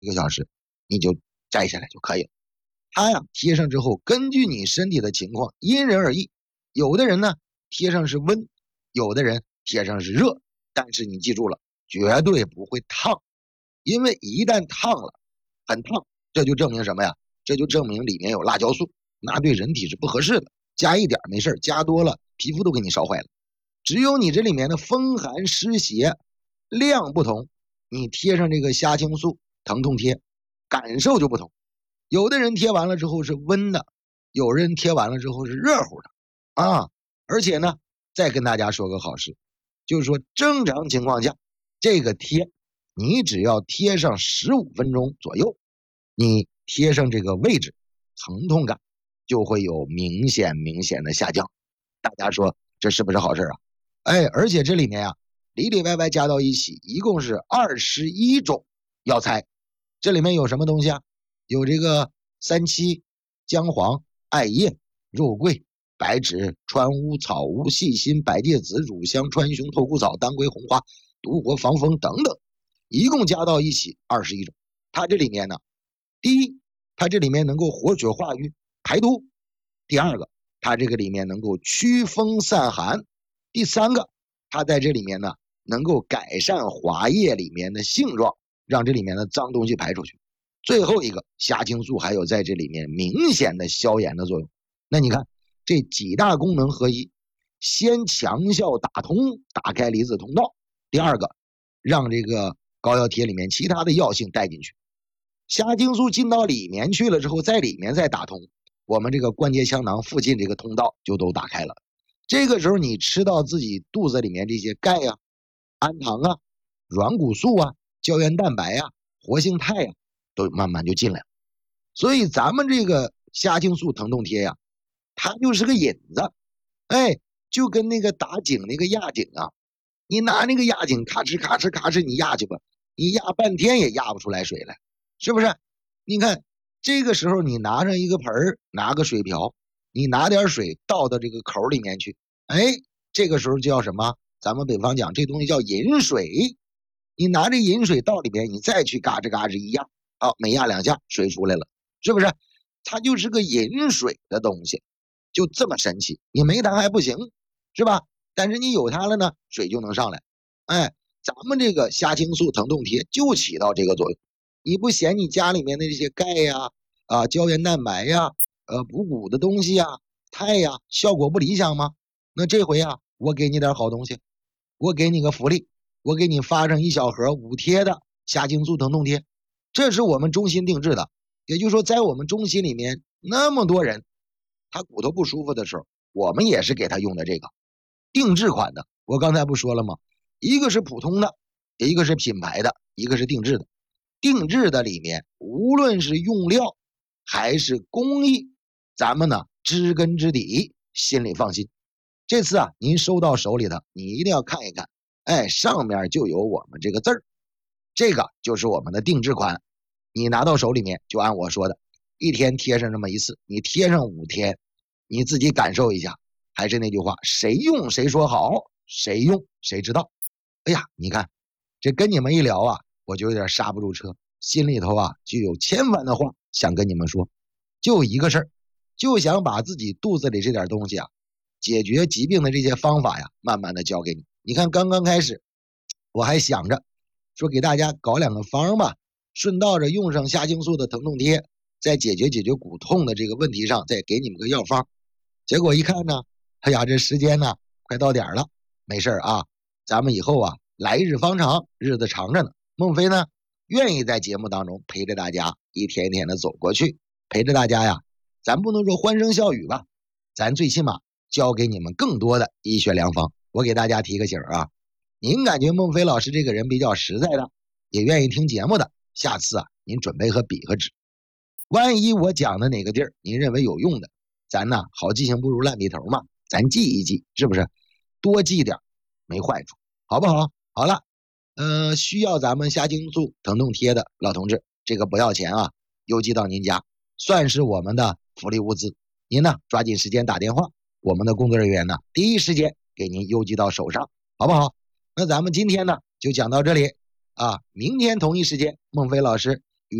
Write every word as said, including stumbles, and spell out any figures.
一个小时，你就摘下来就可以了。它呀贴上之后，根据你身体的情况因人而异，有的人呢贴上是温，有的人贴上是热，但是你记住了，绝对不会烫，因为一旦烫了，很烫，这就证明什么呀？这就证明里面有辣椒素，那对人体是不合适的。加一点没事，加多了皮肤都给你烧坏了。只有你这里面的风寒湿邪量不同，你贴上这个虾青素疼痛贴，感受就不同。有的人贴完了之后是温的，有人贴完了之后是热乎的啊！而且呢，再跟大家说个好事，就是说正常情况下，这个贴你只要贴上十五分钟左右，你贴上这个位置，疼痛感就会有明显明显的下降。大家说这是不是好事啊？哎，而且这里面啊，里里外外加到一起，一共是二十一种药材。这里面有什么东西啊？有这个三七、姜黄、艾叶、肉桂、白芷、川乌、草乌、细辛、百芥子、乳香、川芎、透骨草、当归、红花、独活、防风等等，一共加到一起二十一种。它这里面呢，第一，它这里面能够活血化瘀、排毒；第二个，它这个里面能够驱风散寒；第三个，它在这里面呢能够改善滑液里面的性状，让这里面的脏东西排出去。最后一个，虾青素还有在这里面明显的消炎的作用。那你看这几大功能合一，先强效打通打开离子通道，第二个让这个膏药贴里面其他的药性带进去，虾青素进到里面去了之后，在里面再打通，我们这个关节腔囊附近这个通道就都打开了。这个时候你吃到自己肚子里面这些钙呀、氨糖啊、软骨素啊、胶原蛋白呀、活性肽呀，都慢慢就进来了。所以咱们这个虾青素疼痛贴呀，它就是个引子，哎，就跟那个打井那个压井啊，你拿那个压井咔哧咔哧咔哧你压去吧，你压半天也压不出来水来，是不是？你看这个时候你拿上一个盆儿，拿个水瓢，你拿点水倒到这个口里面去，哎，这个时候就叫什么？咱们北方讲这东西叫饮水。你拿着饮水倒里边，你再去嘎吱嘎吱一压，啊，每压两下水出来了，是不是？它就是个饮水的东西，就这么神奇。你没它还不行，是吧？但是你有它了呢，水就能上来。哎，咱们这个虾青素疼痛贴就起到这个作用。你不嫌你家里面的这些钙呀、啊胶原蛋白呀、呃补骨的东西呀、肽呀，效果不理想吗？那这回啊，我给你点好东西，我给你个福利，我给你发上一小盒五贴的虾青素疼痛贴，这是我们中心定制的。也就是说，在我们中心里面那么多人，他骨头不舒服的时候，我们也是给他用的这个定制款的。我刚才不说了吗？一个是普通的，一个是品牌的，一个是定制的。定制的里面无论是用料还是工艺，咱们呢知根知底，心里放心。这次啊您收到手里的，你一定要看一看，哎，上面就有我们这个字儿，这个就是我们的定制款。你拿到手里面就按我说的，一天贴上这么一次，你贴上五天，你自己感受一下。还是那句话，谁用谁说好，谁用谁知道。哎呀，你看这跟你们一聊啊，我就有点刹不住车，心里头啊就有千万的话想跟你们说。就一个事儿，就想把自己肚子里这点东西啊，解决疾病的这些方法呀，慢慢的教给你。你看刚刚开始我还想着说给大家搞两个方吧，顺道着用上虾青素的疼痛贴，在解决解决骨痛的这个问题上再给你们个药方。结果一看呢，哎呀，这时间呢快到点了，没事啊，咱们以后啊来日方长，日子长着呢。孟非呢愿意在节目当中陪着大家一天一天的走过去，陪着大家呀，咱不能说欢声笑语吧，咱最起码教给你们更多的医学良方。我给大家提个醒啊，您感觉孟非老师这个人比较实在的，也愿意听节目的，下次啊您准备和笔和纸，万一我讲的哪个地儿您认为有用的，咱呢好记性不如烂笔头嘛，咱记一记，是不是？多记点没坏处，好不好？好了，呃，需要咱们虾青素疼痛贴的老同志，这个不要钱啊，邮寄到您家，算是我们的福利物资。您呢抓紧时间打电话，我们的工作人员呢第一时间给您邮寄到手上，好不好？那咱们今天呢就讲到这里啊，明天同一时间孟非老师